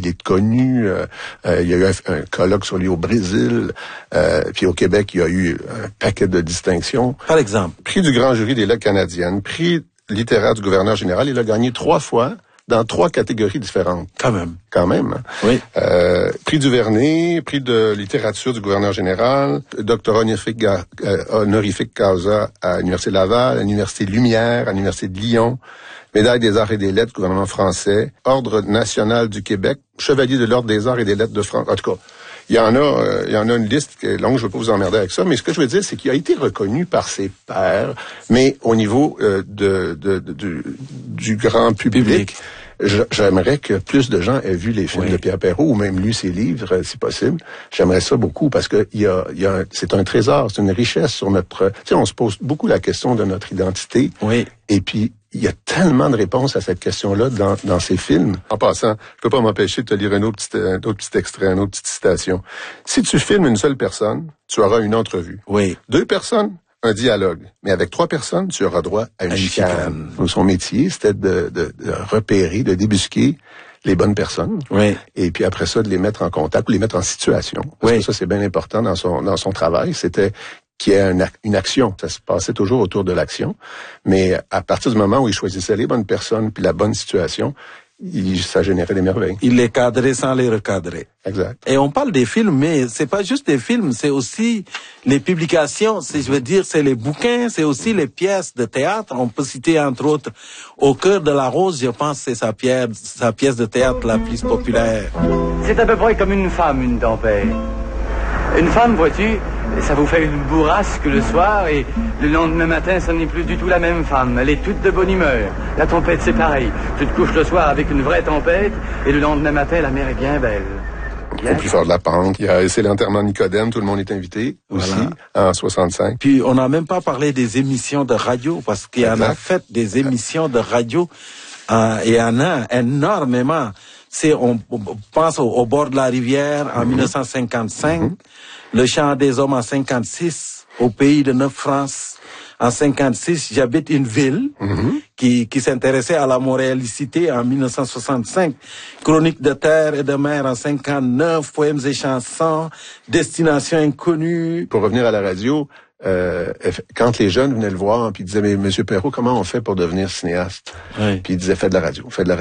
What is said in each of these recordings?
il est connu. Il y a eu un colloque sur lui au Brésil. Puis au Québec, il y a eu un paquet de distinctions. Par exemple? Prix du grand jury des lettres canadiennes, prix littéraire du gouverneur général. Il a gagné 3 fois dans 3 catégories différentes. Quand même. Hein? Oui. Prix du Vernet, prix de littérature du gouverneur général, doctorat honorifique causa à l'Université Laval, à l'Université Lumière, à l'Université de Lyon, médaille des arts et des lettres, gouvernement français, ordre national du Québec, chevalier de l'ordre des arts et des lettres de France. En tout cas, il y en a une liste qui est longue, je ne veux pas vous emmerder avec ça, mais ce que je veux dire, c'est qu'il a été reconnu par ses pairs, mais au niveau du grand public. J'aimerais que plus de gens aient vu les films de Pierre Perrault ou même lu ses livres, si possible. J'aimerais ça beaucoup parce que c'est un trésor, c'est une richesse sur notre... Tu sais, on se pose beaucoup la question de notre identité. Oui. Et puis, il y a tellement de réponses à cette question-là dans ces films. En passant, je peux pas m'empêcher de te lire un autre petit extrait, une autre petite citation. Si tu filmes une seule personne, tu auras une entrevue. Oui. 2 personnes, un dialogue. Mais avec 3 personnes, tu auras droit à une chicane. Son métier, c'était de repérer, de débusquer les bonnes personnes. Oui. Et puis après ça, de les mettre en contact ou les mettre en situation. Parce que ça, c'est bien important dans son travail. C'était qu'il y ait une action. Ça se passait toujours autour de l'action. Mais à partir du moment où il choisissait les bonnes personnes puis la bonne situation, ça générait des merveilles. Il les cadrait sans les recadrer. Exact. Et on parle des films, mais c'est pas juste des films, c'est aussi les publications, c'est les bouquins, c'est aussi les pièces de théâtre. On peut citer entre autres Au cœur de la rose, je pense que c'est sa pièce de théâtre la plus populaire. C'est à peu près comme une femme, une tempête. Une femme, vois-tu, ça vous fait une bourrasque le soir et le lendemain matin, ça n'est plus du tout la même femme. Elle est toute de bonne humeur. La tempête, c'est pareil. Tu te couches le soir avec une vraie tempête et le lendemain matin, la mer est bien belle. Au plus fort de la pente. C'est l'enterrement de Nicodème, tout le monde est invité aussi, en 65. Puis on n'a même pas parlé des émissions de radio, parce qu'il y en a fait des émissions de radio, et il y en a énormément. On pense au bord de la rivière en 1955, Le chant des hommes en 56, Au pays de Neuf-France en 56, J'habite une ville, qui s'intéressait à la montréalicité en 1965, Chronique de terre et de mer en 59, Poèmes et chansons, Destination inconnue. Pour revenir à la radio, quand les jeunes venaient le voir, puis ils disaient, mais Monsieur Perrault, comment on fait pour devenir cinéaste? Oui. Puis il disait, fais de la radio.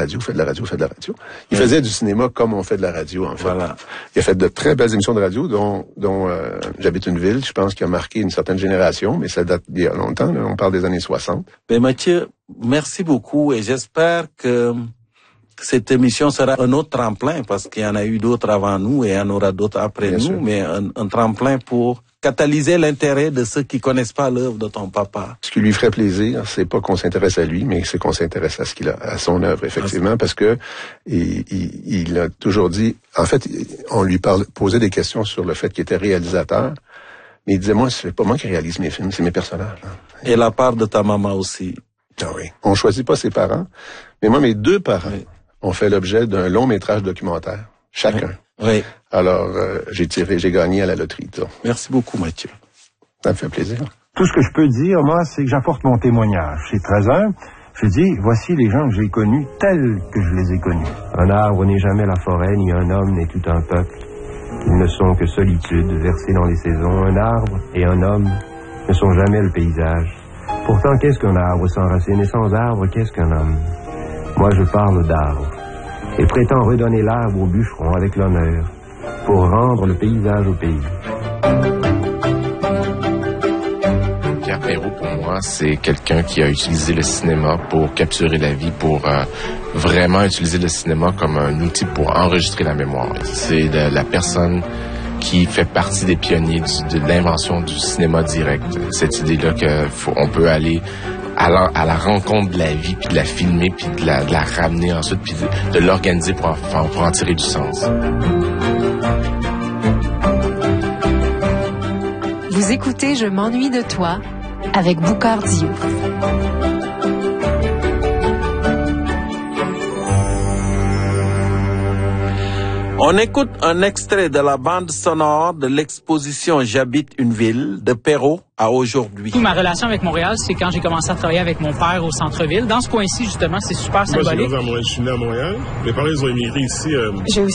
Il faisait du cinéma comme on fait de la radio, en fait. Voilà. Il a fait de très belles émissions de radio, dont J'habite une ville, je pense, qui a marqué une certaine génération, mais ça date d'il y a longtemps, là, on parle des années 60. Mais Mathieu, merci beaucoup, et j'espère que cette émission sera un autre tremplin, parce qu'il y en a eu d'autres avant nous et il y en aura d'autres après nous, sûr. Mais un tremplin pour catalyser l'intérêt de ceux qui connaissent pas l'œuvre de ton papa. Ce qui lui ferait plaisir, c'est pas qu'on s'intéresse à lui, mais c'est qu'on s'intéresse à ce qu'il a, à son œuvre, effectivement, parce que il a toujours dit, en fait, on lui posait des questions sur le fait qu'il était réalisateur, mais il disait, moi, c'est pas moi qui réalise mes films, c'est mes personnages. Et la part de ta maman aussi. Ah oui. On choisit pas ses parents, mais moi, mes 2 parents ont fait l'objet d'un long métrage documentaire, chacun. Oui. Alors, j'ai gagné à la loterie. Ça. Merci beaucoup, Mathieu. Ça me fait plaisir. Tout ce que je peux dire, moi, c'est que j'apporte mon témoignage. C'est très humble. Je dis, voici les gens que j'ai connus tels que je les ai connus. Un arbre n'est jamais la forêt, ni un homme n'est tout un peuple. Ils ne sont que solitude, versée dans les saisons. Un arbre et un homme ne sont jamais le paysage. Pourtant, qu'est-ce qu'un arbre sans racines et sans arbre, qu'est-ce qu'un homme? Moi, je parle d'arbre et prétends redonner l'arbre au bûcheron avec l'honneur pour rendre le paysage au pays. Pierre Perrault, pour moi, c'est quelqu'un qui a utilisé le cinéma pour capturer la vie, pour vraiment utiliser le cinéma comme un outil pour enregistrer la mémoire. C'est la personne qui fait partie des pionniers de l'invention du cinéma direct. Cette idée-là qu'on peut aller à la rencontre de la vie, puis de la filmer, puis de la ramener ensuite, puis de l'organiser pour en tirer du sens. Vous écoutez Je m'ennuie de toi avec Boucard Diouf. On écoute un extrait de la bande sonore de l'exposition J'habite une ville de Perrault à aujourd'hui. Ma relation avec Montréal, c'est quand j'ai commencé à travailler avec mon père au centre-ville. Dans ce coin-ci, justement, c'est super symbolique. Moi, je suis né à Montréal. Mes parents, ils ont émigré ici. J'ai